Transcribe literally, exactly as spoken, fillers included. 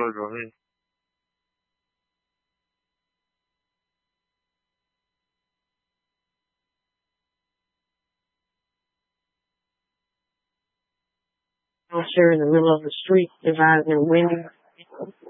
Jojo, hey. Out there in the middle of the street, dividing and winning.